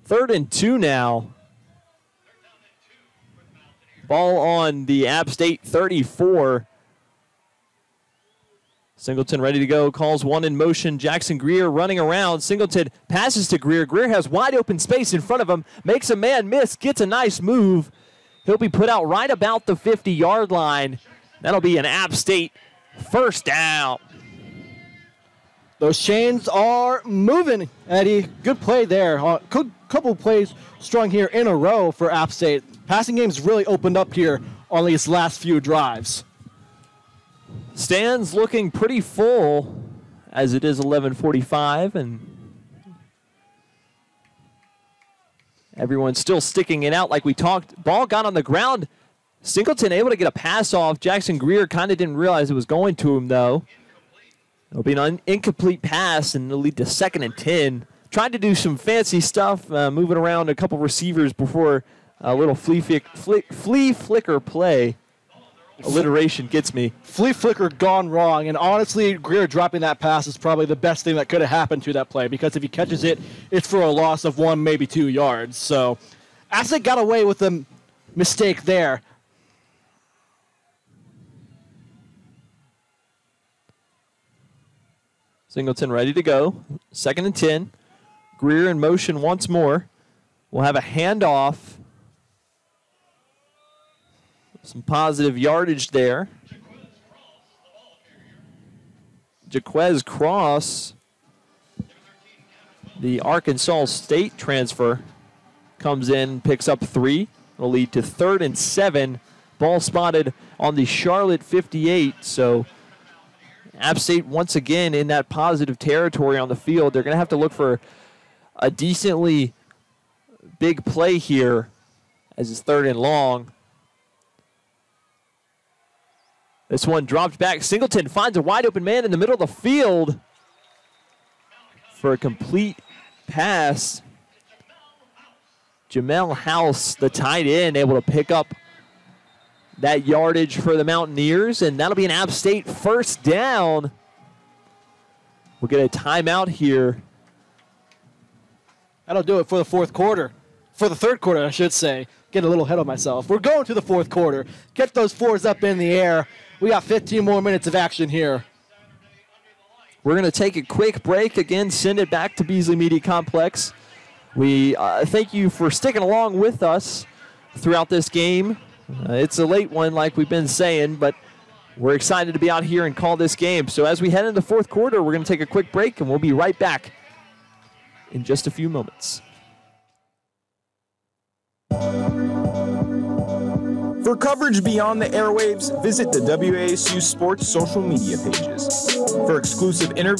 3rd and 2 now. Ball on the App State 34. Singleton ready to go, calls one in motion. Jackson Greer running around. Singleton passes to Greer. Greer has wide open space in front of him, makes a man miss, gets a nice move. He'll be put out right about the 50-yard line. That'll be an App State first down. Those chains are moving, Eddie. Good play there. Couple plays strung here in a row for App State. Passing game's really opened up here on these last few drives. Stands looking pretty full as it is 11:45, and everyone's still sticking it out like we talked. Ball got on the ground. Singleton able to get a pass off. Jackson Greer kind of didn't realize it was going to him, though. It'll be an incomplete pass, and it'll lead to 2nd and 10. Tried to do some fancy stuff, moving around a couple receivers before a little flea flicker play. Alliteration gets me. Flea flicker gone wrong, and honestly, Greer dropping that pass is probably the best thing that could have happened to that play, because if he catches it, it's for a loss of 1, maybe 2 yards. So, App State got away with a mistake there. Singleton ready to go. 2nd and 10. Greer in motion once more. We'll have a handoff. Some positive yardage there. Jaquez Cross, the Arkansas State transfer, comes in, picks up 3. It'll lead to 3rd and 7. Ball spotted on the Charlotte 58. So App State once again in that positive territory on the field. They're going to have to look for a decently big play here as it's 3rd and long. This one dropped back. Singleton finds a wide open man in the middle of the field for a complete pass. Jamel House, the tight end, able to pick up that yardage for the Mountaineers, and that'll be an App State first down. We'll get a timeout here. That'll do it for the 4th quarter. For the 3rd quarter, I should say. Get a little ahead of myself. We're going to the 4th quarter. Get those 4s up in the air. We got 15 more minutes of action here. We're going to take a quick break. Again, send it back to Beasley Media Complex. We thank you for sticking along with us throughout this game. It's a late one, like we've been saying, but we're excited to be out here and call this game. So as we head into the 4th quarter, we're going to take a quick break, and we'll be right back in just a few moments. For coverage beyond the airwaves, visit the WASU Sports social media pages. For exclusive interviews,